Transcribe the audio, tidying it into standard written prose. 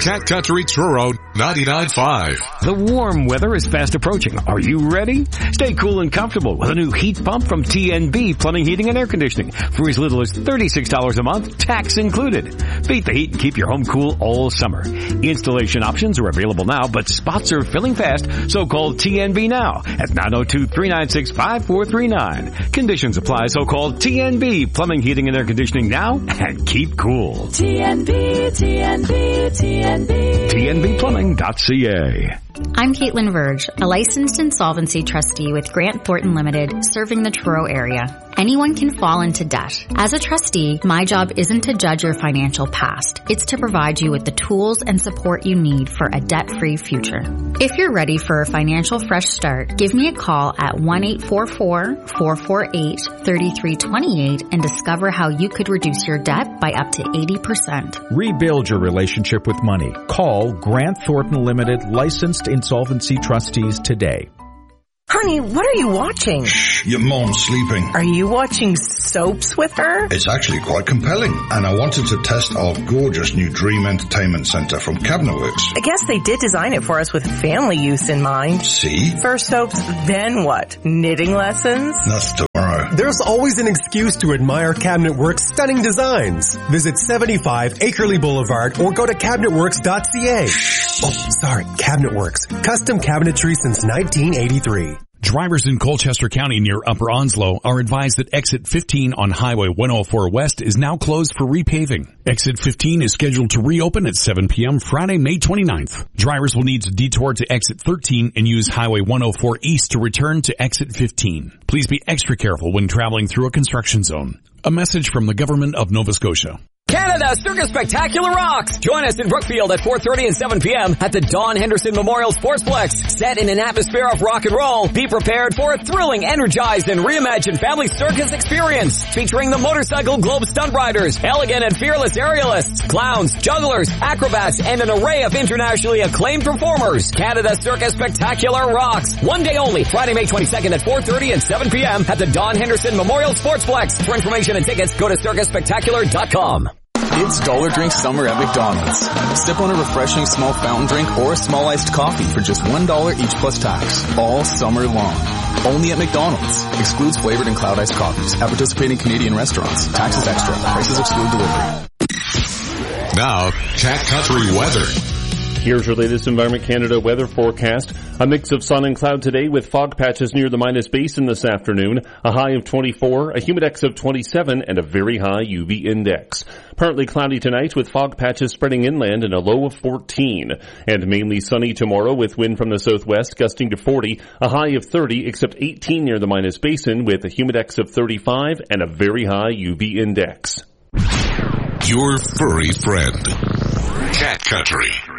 Cat Country Truro 99.5. The warm weather is fast approaching. Are you ready? Stay cool and comfortable with a new heat pump from TNB Plumbing, Heating, and Air Conditioning for as little as $36 a month, tax included. Beat the heat and keep your home cool all summer. Installation options are available now, but spots are filling fast, so call TNB now at 902-396-5439. Conditions apply, so call TNB Plumbing, Heating, and Air Conditioning now and keep cool. TNBplumbing.ca. I'm Caitlin Verge, a licensed insolvency trustee with Grant Thornton Limited, serving the Truro area. Anyone can fall into debt. As a trustee, my job isn't to judge your financial past. It's to provide you with the tools and support you need for a debt-free future. If you're ready for a financial fresh start, give me a call at 1-844-448-3328 and discover how you could reduce your debt by up to 80%. Rebuild your relationship with money. Call Grant Thornton Limited, licensed insolvency trustees today. Honey, what are you watching? Shh, your mom's sleeping. Are you watching soaps with her? It's actually quite compelling, and I wanted to test our gorgeous new Dream Entertainment Center from Cabinetworks. I guess they did design it for us with family use in mind. See? First soaps, then what? Knitting lessons? That's tomorrow. There's always an excuse to admire Cabinetworks' stunning designs. Visit 75 Akerley Boulevard or go to cabinetworks.ca. Oh, sorry, Cabinetworks. Custom cabinetry since 1983. Drivers in Colchester County near Upper Onslow are advised that exit 15 on Highway 104 West is now closed for repaving. Exit 15 is scheduled to reopen at 7 p.m. Friday, May 29th. Drivers will need to detour to exit 13 and use Highway 104 East to return to exit 15. Please be extra careful when traveling through a construction zone. A message from the Government of Nova Scotia. Canada Circus Spectacular rocks! Join us in Brookfield at 4:30 and 7 p.m. at the Don Henderson Memorial Sportsplex. Set in an atmosphere of rock and roll, be prepared for a thrilling, energized, and reimagined family circus experience. Featuring the Motorcycle Globe Stunt Riders, elegant and fearless aerialists, clowns, jugglers, acrobats, and an array of internationally acclaimed performers. Canada Circus Spectacular rocks! One day only, Friday, May 22nd at 4:30 and 7 p.m. at the Don Henderson Memorial Sportsplex. For information and tickets, go to circusspectacular.com. It's Dollar Drink Summer at McDonald's. Sip on a refreshing small fountain drink or a small iced coffee for just $1 each plus tax. All summer long. Only at McDonald's. Excludes flavored and cloud iced coffees at participating Canadian restaurants. Taxes extra. Prices exclude delivery. Now, Cat Country weather. Here's your latest Environment Canada weather forecast. A mix of sun and cloud today with fog patches near the Minas Basin this afternoon. A high of 24, a humidex of 27, and a very high UV index. Partly cloudy tonight with fog patches spreading inland and a low of 14. And mainly sunny tomorrow with wind from the southwest gusting to 40, a high of 30 except 18 near the Minas Basin with a humidex of 35 and a very high UV index. Your furry friend. Cat Country.